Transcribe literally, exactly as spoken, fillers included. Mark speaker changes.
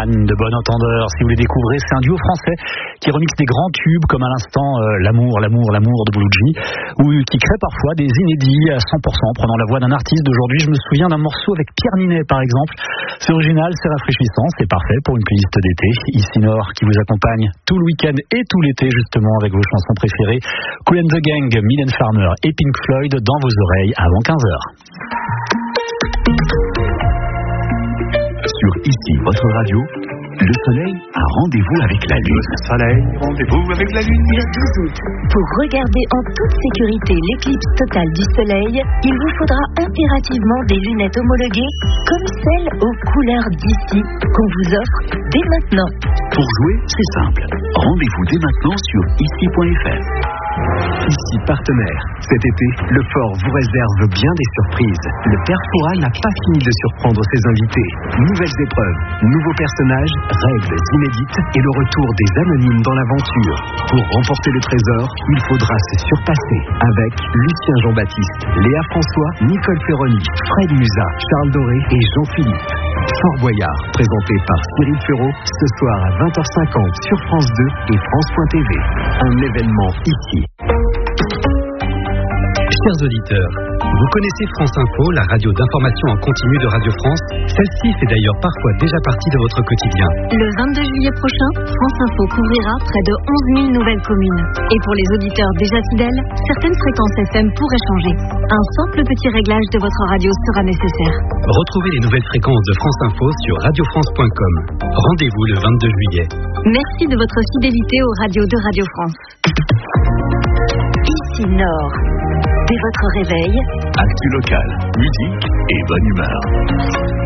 Speaker 1: Slimane de Bon Entendeur. Si vous les découvrez, c'est un duo français qui remixe des grands tubes comme à l'instant euh, L'amour, l'amour, l'amour de Bouloudji, ou qui crée parfois des inédits à cent pour cent prenant la voix d'un artiste d'aujourd'hui. Je me souviens d'un morceau avec Pierre Ninet par exemple. C'est original, c'est rafraîchissant, c'est parfait pour une playlist d'été. Ici Nord qui vous accompagne tout le week-end et tout l'été justement avec vos chansons préférées. Kool and the Gang, Mylène Farmer et Pink Floyd dans vos oreilles avant quinze heures.
Speaker 2: Sur Ici, votre radio, le soleil a rendez-vous avec la lune.
Speaker 3: Le soleil, rendez-vous avec la lune.
Speaker 4: Le douze août, pour regarder en toute sécurité l'éclipse totale du soleil, il vous faudra impérativement des lunettes homologuées comme celles aux couleurs d'ici qu'on vous offre dès maintenant.
Speaker 2: Pour jouer, c'est simple. Rendez-vous dès maintenant sur ici point f r. Ici partenaire. Cet été, le fort vous réserve bien des surprises. Le Père Fouras n'a pas fini de surprendre ses invités. Nouvelles épreuves, nouveaux personnages, règles inédites et le retour des anonymes dans l'aventure. Pour remporter le trésor, il faudra se surpasser avec Lucien Jean-Baptiste, Léa François, Nicole Ferroni, Fred Musa, Charles Doré et Jean-Philippe. Fort Boyard, présenté par Cyril Ferraud, ce soir à vingt heures cinquante sur France deux et France point t v. Un événement ici.
Speaker 5: Chers auditeurs, vous connaissez France Info, la radio d'information en continu de Radio France. Celle-ci fait d'ailleurs parfois déjà partie de votre quotidien.
Speaker 4: Le vingt-deux juillet prochain, France Info couvrira près de onze mille nouvelles communes. Et pour les auditeurs déjà fidèles, certaines fréquences F M pourraient changer. Un simple petit réglage de votre radio sera nécessaire.
Speaker 5: Retrouvez les nouvelles fréquences de France Info sur radio france point com. Rendez-vous le vingt-deux juillet.
Speaker 4: Merci de votre fidélité aux radios de Radio France. Ici Nord. Dès votre réveil,
Speaker 2: Actu local, musique et bonne humeur.